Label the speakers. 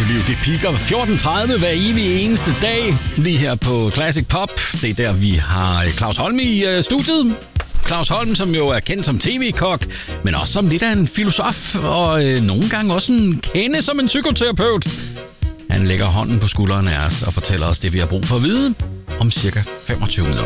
Speaker 1: liv, det piker 14.30 hver evig eneste dag, lige her på Classic Pop. Det er der, vi har Claus Holm i studiet. Claus Holm, som jo er kendt som tv-kok, men også som lidt af en filosof, og nogle gange også en kende som en psykoterapeut. Han lægger hånden på skulderen af os og fortæller os det, vi har brug for at vide om cirka 25 minutter.